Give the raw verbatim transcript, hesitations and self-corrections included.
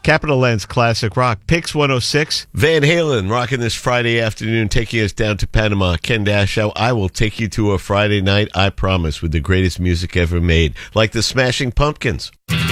Capital Land's Classic Rock. Pix one oh six. Van Halen rocking this Friday afternoon, taking us down to Panama. Ken Dashow, I will take you to a Friday night, I promise, with the greatest music ever made, like the Smashing Pumpkins.